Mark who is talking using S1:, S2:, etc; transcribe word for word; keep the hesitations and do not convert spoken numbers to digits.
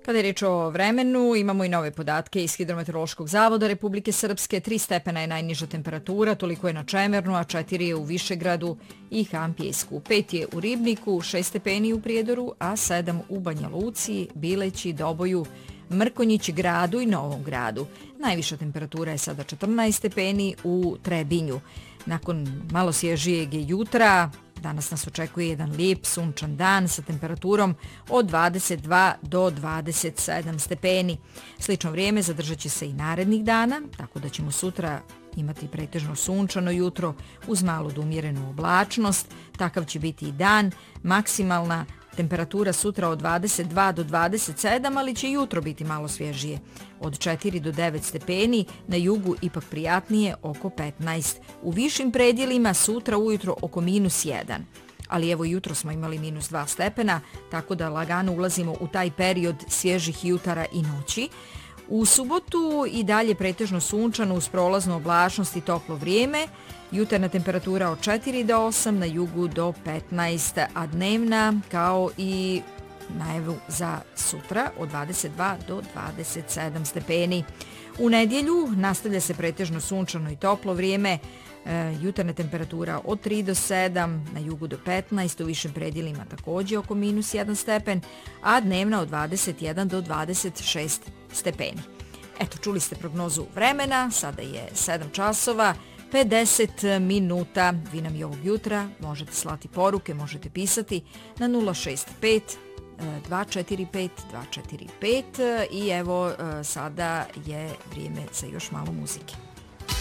S1: Kada je riječ o vremenu, imamo i nove podatke iz Hidrometeorološkog zavoda Republike Srpske. Tri stepena je najniža temperatura, toliko je na Čemernu, a četiri je u Višegradu i Hampjesku. Pet je u Ribniku, šest stepeni u Prijedoru, a sedam u Banja Luci, Bileći, Doboju, Mrkonjić, Gradu i Novom Gradu. Najviša temperatura je sada četrnaest stepeni u Trebinju. Nakon malo svježijeg jutra, danas nas očekuje jedan lijep sunčan dan sa temperaturom od dvadeset dva do dvadeset sedam stepeni. Slično vrijeme zadržat će se i narednih dana, tako da ćemo sutra imati pretežno sunčano jutro uz malu do umjerenu oblačnost. Takav će biti i dan, maksimalna temperatura sutra od dvadeset dva do dvadeset sedam, ali će jutro biti malo svježije. Od četiri do devet stepeni, na jugu ipak prijatnije oko petnaest. U višim predjelima sutra ujutro oko minus jedan. Ali evo jutro smo imali minus dva stepena, tako da lagano ulazimo u taj period svježih jutara i noći. U subotu i dalje pretežno sunčano uz prolaznu oblačnost i toplo vrijeme. Jutarnja temperatura od četiri do osam, na jugu do petnaest, a dnevna kao i najavu za sutra od dvadeset dva do dvadeset sedam stepeni. U nedjelju nastavlja se pretežno sunčano i toplo vrijeme. E, jutarnja temperatura od tri do sedam, na jugu do petnaest, u višim predjelima također oko minus jedan stepen, a dnevna od dvadeset jedan do dvadeset šest stepeni. Eto, čuli ste prognozu vremena, sada je sedam časova, pedeset minuta. Vi nam i ovog jutra možete slati poruke, možete pisati na nula šest pet dva četiri pet dva četiri pet i evo sada je vrijeme za još malo muzike.